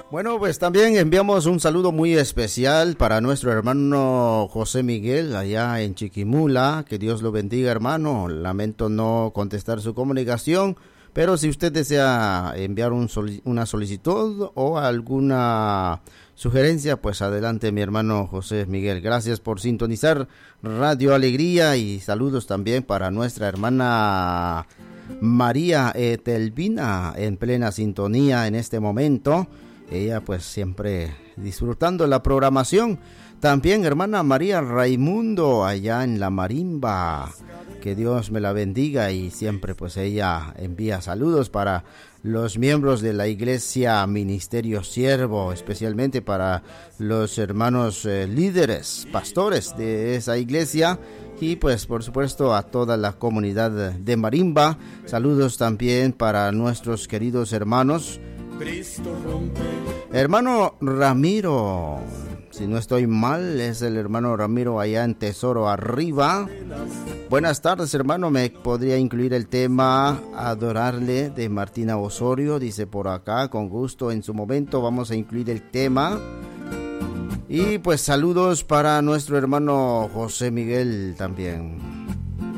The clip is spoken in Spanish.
Bueno, pues también enviamos un saludo muy especial para nuestro hermano José Miguel allá en Chiquimula. Que Dios lo bendiga, hermano. Lamento no contestar su comunicación, pero si usted desea enviar una solicitud o alguna sugerencia, pues adelante, mi hermano José Miguel. Gracias por sintonizar Radio Alegría y saludos también para nuestra hermana María Etelvina en plena sintonía en este momento. Ella pues siempre disfrutando la programación. También hermana María Raimundo allá en La Marimba. Que Dios me la bendiga y siempre pues ella envía saludos para los miembros de la iglesia Ministerio Siervo, especialmente para los hermanos líderes, pastores de esa iglesia y pues por supuesto a toda la comunidad de Marimba. Saludos también para nuestros queridos hermanos. Hermano Ramiro, si no estoy mal, es el hermano Ramiro allá en Tesoro Arriba. Buenas tardes, hermano. ¿Me podría incluir el tema Adorarle de Martina Osorio? Dice por acá, con gusto. En su momento vamos a incluir el tema. Y pues saludos para nuestro hermano José Miguel también.